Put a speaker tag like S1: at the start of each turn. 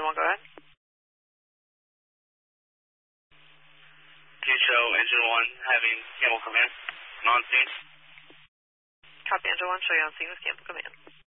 S1: 1, go ahead.
S2: Do show engine 1 having Campbell come in. On scene.
S1: Copy, engine 1, show you on scene with Campbell, come in.